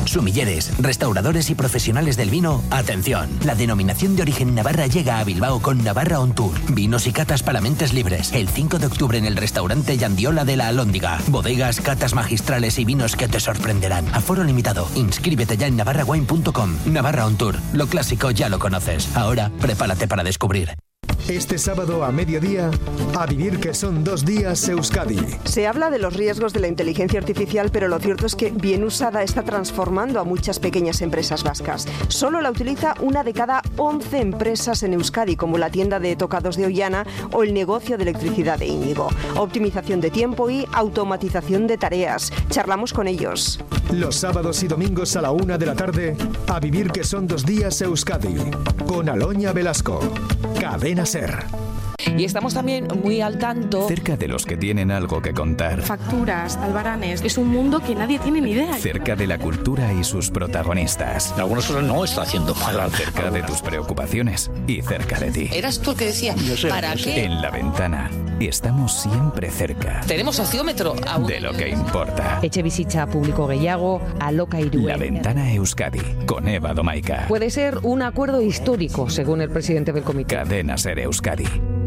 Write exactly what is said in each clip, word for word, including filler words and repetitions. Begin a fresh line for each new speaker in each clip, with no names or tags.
Sumilleres, restauradores y profesionales del vino, atención. La denominación de origen Navarra llega a Bilbao con Navarra On Tour. Vinos y catas para mentes libres. El cinco de octubre en el restaurante Yandiola de la Alhóndiga. Bodegas, catas magistrales y vinos que te sorprenderán. Aforo limitado. Inscríbete ya en navarra wine punto com. Navarra On Tour. Lo clásico ya lo conoces. Ahora, prepárate para descubrir.
Este sábado a mediodía, a vivir que son dos días Euskadi.
Se habla de los riesgos de la inteligencia artificial, pero lo cierto es que bien usada está transformando a muchas pequeñas empresas vascas. Solo la utiliza una de cada once empresas en Euskadi, como la tienda de tocados de Ollana o el negocio de electricidad de Íñigo. Optimización de tiempo y automatización de tareas. Charlamos con ellos.
Los sábados y domingos a la una de la tarde, a vivir que son dos días Euskadi. Con Aloña Velasco. Cadena Ser.
Y estamos también muy al tanto.
Cerca de los que tienen algo que contar.
Facturas, albaranes. Es un mundo que nadie tiene ni idea.
Cerca de la cultura y sus protagonistas.
Algunas cosas no está haciendo mal.
Cerca de tus preocupaciones y cerca de ti.
Eras tú el que decía, ¿para qué?
En La Ventana. Estamos siempre cerca.
Tenemos ociómetro. Aún.
De lo que importa.
Etxebizitza publiko gehiago, Alokairuen.
La Ventana Euskadi, con Eva Domaica.
Puede ser un acuerdo histórico, según el presidente del comité.
Cadena Ser Euskadi.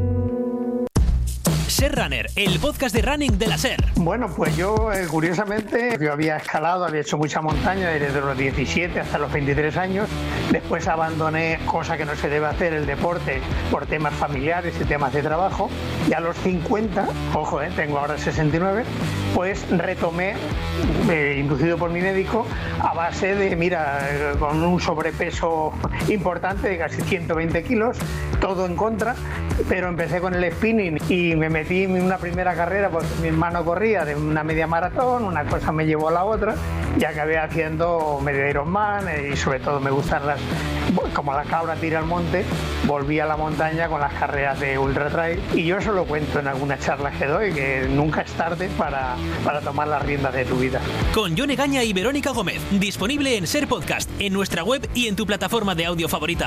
Ser Runner, el podcast de running de la Ser.
Bueno, pues yo, eh, curiosamente, yo había escalado, había hecho mucha montaña desde los diecisiete hasta los veintitrés años. Después abandoné, cosa que no se debe hacer, el deporte por temas familiares y temas de trabajo. Y a los cincuenta, ojo, eh, tengo ahora sesenta y nueve, pues retomé, eh, inducido por mi médico, a base de, mira, eh, con un sobrepeso importante de casi ciento veinte kilos, todo en contra, pero empecé con el spinning y me metí en una primera carrera porque mi hermano corría de una media maratón, una cosa me llevó a la otra y acabé haciendo medio Ironman y sobre todo me gustan las, como la cabra tira al monte, volví a la montaña con las carreras de ultra trail y yo eso lo cuento en algunas charlas que doy, que nunca es tarde para, para tomar las riendas de tu vida.
Con Jon Egaña y Verónica Gómez, disponible en Ser Podcast, en nuestra web y en tu plataforma de audio favorita.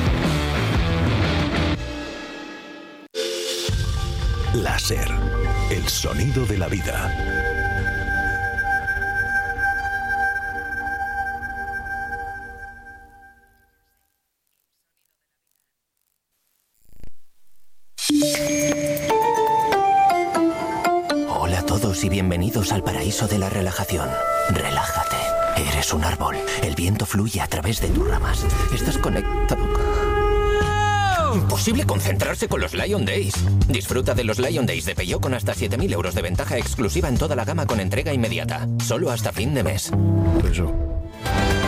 La Ser, el sonido de la vida.
Hola a todos y bienvenidos al paraíso de la relajación. Relájate. Eres un árbol. El viento fluye a través de tus ramas. Estás conectado. Imposible concentrarse con los Lion Days. Disfruta de los Lion Days de Peugeot con hasta siete mil euros de ventaja exclusiva en toda la gama con entrega inmediata. Solo hasta fin de mes.
Eso.